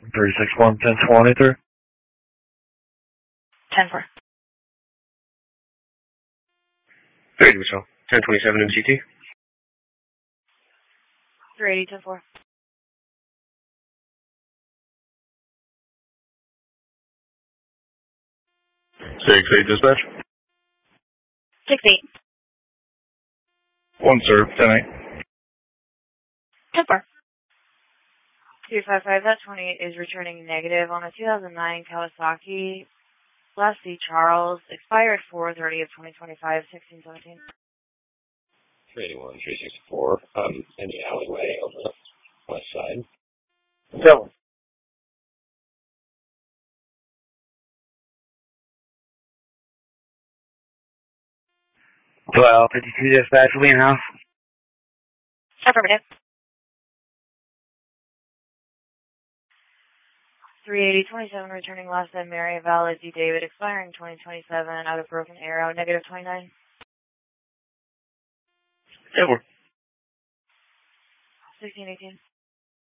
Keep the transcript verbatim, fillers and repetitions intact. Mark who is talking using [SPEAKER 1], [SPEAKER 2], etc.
[SPEAKER 1] three six one, ten twenty-three.
[SPEAKER 2] ten four.
[SPEAKER 3] thirty, Michelle. ten twenty-seven M C T.
[SPEAKER 2] three eighty, ten four.
[SPEAKER 1] six eight dispatch.
[SPEAKER 2] six eight.
[SPEAKER 1] one serve, ten eight.
[SPEAKER 2] ten four. two five five, that twenty-eight is returning negative on a two thousand nine Kawasaki Class C Charles, expired four thirty of twenty twenty-five, sixteen seventeen.
[SPEAKER 3] three eighty-one, three sixty-four, um, in the alleyway on the west side.
[SPEAKER 1] Dylan. twelve fifty-two dispatch, Lean House.
[SPEAKER 2] Affirmative. three eighty, twenty-seven, returning last time Mary Valley D. David, expiring twenty twenty-seven, out of Broken Arrow, negative twenty-nine.
[SPEAKER 1] Edward.
[SPEAKER 2] sixteen eighteen.